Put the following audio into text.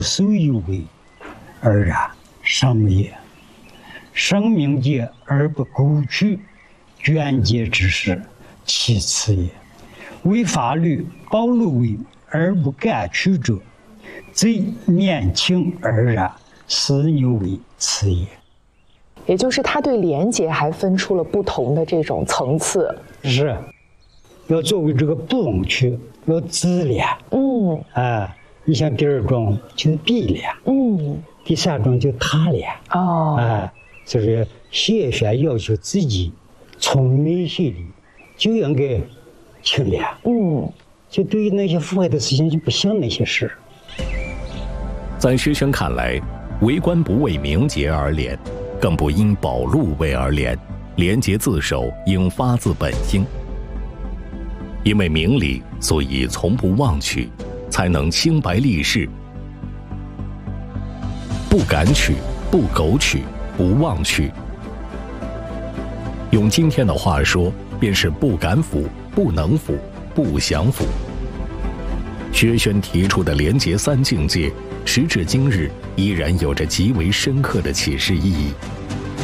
所有为而然，生也。生命节而不苟取，捐节之事，其次也。为法律保路为而不敢取者，贼年轻而然，私牛为次也。 也就是他对廉洁还分出了不同的这种层次。 是，要作为这个不容取，要自廉。你像第二种就是必廉。第三种就他廉。就是先要求自己从内心里就应该清廉。就对于那些腐败的事情就不想那些事。 在师兄看来，为官不为名节而廉，更不因保路为而廉，廉洁自守应发自本心。因为明理，所以从不妄取，才能清白立世。不敢取，不苟取，不妄取。用今天的话说，便是不敢腐、不能腐、不想腐。薛轩提出的廉洁三境界，时至今日依然有着极为深刻的启示意义。